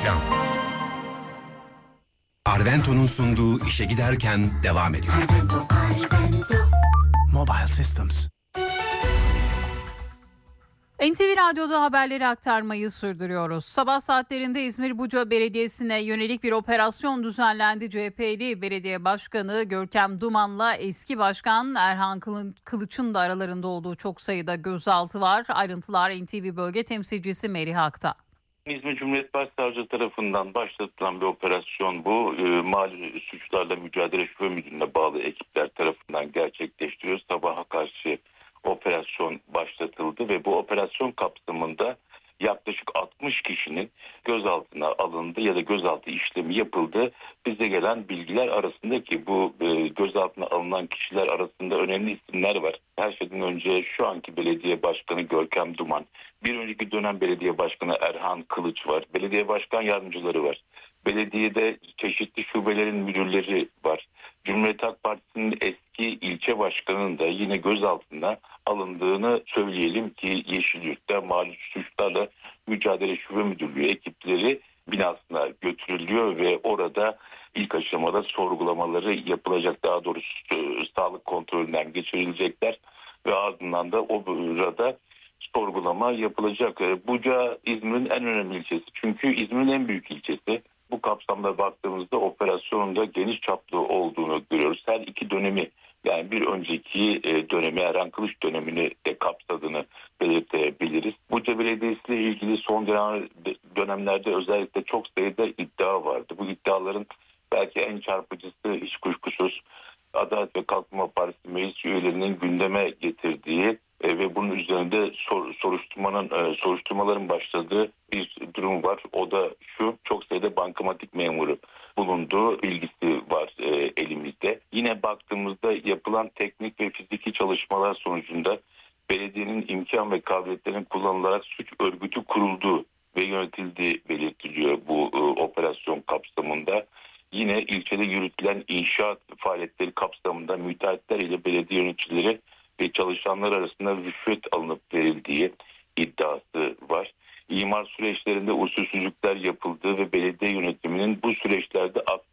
Akşam. Arvento'nun sunduğu İşe Giderken devam ediyor. Arvento. Mobile Systems. NTV Radyo'da haberleri aktarmayı sürdürüyoruz. Sabah saatlerinde İzmir Buca Belediyesi'ne yönelik bir operasyon düzenlendi. CHP'li Belediye Başkanı Görkem Duman'la eski başkan Erhan Kılıç'ın da aralarında olduğu çok sayıda gözaltı var. Ayrıntılar NTV Bölge Temsilcisi Merih Ak'ta. İzmir Cumhuriyet Başsavcılığı tarafından başlatılan bir operasyon bu. Mali suçlarla mücadele şube müdürlüğüne bağlı ekipler tarafından gerçekleştiriyor. Sabaha karşı operasyon başlatıldı ve bu operasyon kapsamında yaklaşık 60 kişinin gözaltına alındı ya da gözaltı işlemi yapıldı. Bize gelen bilgiler arasında ki bu gözaltına alınan kişiler arasında önemli isimler var. Her şeyden önce şu anki belediye başkanı Görkem Duman, bir önceki dönem belediye başkanı Erhan Kılıç var, belediye başkan yardımcıları var. Belediyede çeşitli şubelerin müdürleri var. Cumhuriyet Halk Partisi'nin eski ilçe başkanının da yine gözaltına alındığını söyleyelim ki Yeşilyurt'ta mali suçlarla mücadele şube müdürlüğü ekipleri binasına götürülüyor ve orada ilk aşamada sorgulamaları yapılacak. Daha doğrusu sağlık kontrolünden geçirilecekler ve ardından da o burada sorgulama yapılacak. Buca İzmir'in en önemli ilçesi. Çünkü İzmir'in en büyük ilçesi. Bu kapsamda baktığımızda operasyonun da geniş çaplı olduğunu görüyoruz. Her iki dönemi, yani bir önceki dönemi, Erhan Kılıç dönemini de kapsadığını belirtebiliriz. Buca Belediyesi ile ilgili son dönemlerde özellikle çok sayıda iddia vardı. Bu iddiaların belki en çarpıcısı hiç kuşkusuz Adalet ve Kalkınma Partisi meclis üyelerinin gündeme getirdiği ve bunun üzerinde soruşturmaların başladığı bir durum var. O da şu: çok sayıda bankamatik memuru bulunduğu bilgisi var elimizde. Yine baktığımızda yapılan teknik ve fiziki çalışmalar sonucunda belediyenin imkan ve kabiliyetlerinin kullanılarak suç örgütü kurulduğu ve yönetildiği belirtiliyor bu operasyon kapsamında. Yine ilçede yürütülen inşaat faaliyetleri kapsamında müteahhitler ile belediye yöneticileri ve çalışanlar arasında rüşvet alınıp verildiği iddiası var. İmar süreçlerinde usulsüzlükler yapıldığı ve belediye yönetiminin bu süreçlerde